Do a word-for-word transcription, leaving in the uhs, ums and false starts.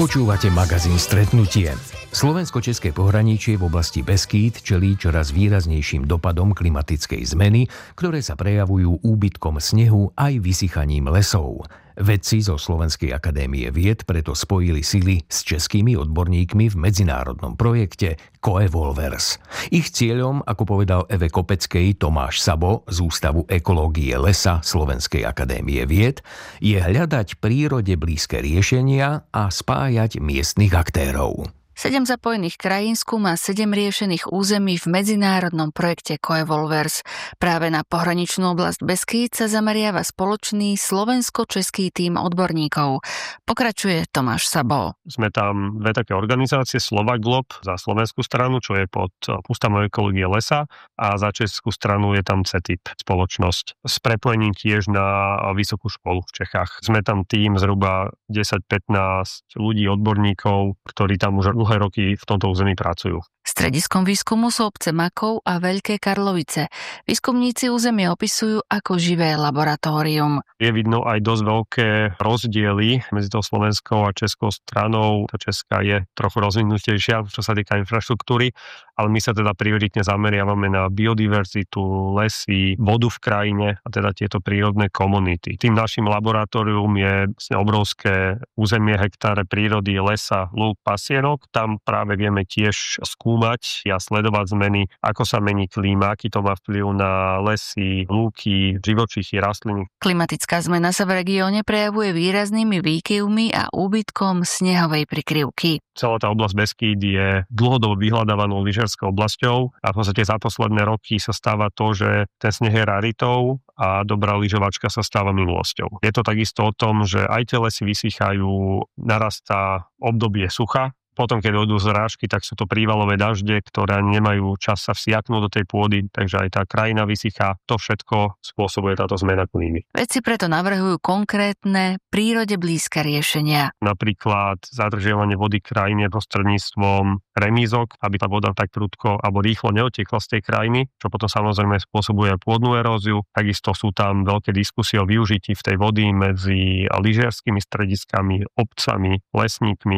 Počúvate magazín Stretnutie. Slovensko-české pohraničie v oblasti Beskýd čelí čoraz výraznejším dopadom klimatickej zmeny, ktoré sa prejavujú úbytkom snehu aj vysychaním lesov. Vedci zo Slovenskej akadémie vied preto spojili sily s českými odborníkmi v medzinárodnom projekte Coevolvers. Ich cieľom, ako povedal Eve Kopeckej Tomáš Sabo z Ústavu ekológie lesa Slovenskej akadémie vied, je hľadať prírode blízke riešenia a spájať miestnych aktérov. Sedem zapojených krajín skúma sedem riešených území v medzinárodnom projekte Coevolvers. Práve na pohraničnú oblasť Beskýd sa zameriava spoločný slovensko-český tím odborníkov. Pokračuje Tomáš Sabo. Sme tam dve také organizácie, Slovaglob za slovenskú stranu, čo je pod Ústavom ekológie lesa, a za českú stranu je tam cé té í pé spoločnosť s prepojením tiež na vysokú školu v Čechách. Sme tam tím zhruba desať pätnásť ľudí, odborníkov, ktorí tam už dlhé roky v tomto území pracujú. Strediskom výskumu sú obce Makov a Veľké Karlovice. Výskumníci územie opisujú ako živé laboratórium. Je vidno aj dosť veľké rozdiely medzi tou slovenskou a českou stranou. Tá česká je trochu rozvinutejšia, čo sa týka infraštruktúry, ale my sa teda prioritne zameriavame na biodiverzitu, lesy, vodu v krajine a teda tieto prírodné komunity. Tým našim laboratórium je obrovské územie, hektáre prírody, lesa, lúk, pasienok. Tam práve vieme tiež skúmať a sledovať zmeny, ako sa mení klíma, aký to má vplyv na lesy, lúky, živočichy, rastliny. Klimatická zmena sa v regióne prejavuje výraznými výkyvmi a úbytkom snehovej prikryvky. Celá tá oblasť Beskýd je dlhodobo vyhľadávanou lyžiarskou oblasťou a v podstate za posledné roky sa stáva to, že ten sneh je raritou a dobrá lyžovačka sa stáva minulosťou. Je to takisto o tom, že aj tie lesy vysychajú, narastá obdobie sucha. Potom, keď dojdú zrážky, tak sú to prívalové dažde, ktoré nemajú čas sa vsiaknúť do tej pôdy, takže aj tá krajina vysychá. To všetko spôsobuje táto zmena klímy. Vedci preto navrhujú konkrétne prírode blízke riešenia. Napríklad zadržiavanie vody krajine prostredníctvom remízok, aby tá voda tak prudko alebo rýchlo neotiekla z tej krajiny, čo potom samozrejme spôsobuje pôdnu eróziu. Takisto sú tam veľké diskusie o využití v tej vody medzi lyžiarskymi strediskami, obcami, lesníkmi.